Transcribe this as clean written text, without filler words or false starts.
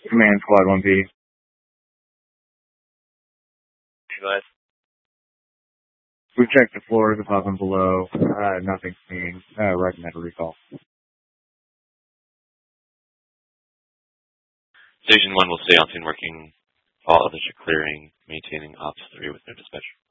Command Squad 1B. Go ahead. We checked the floors above and below. Nothing seen. Recommend a recall. Station 1 will stay on scene working. All others are clearing, maintaining Ops 3 with no dispatcher.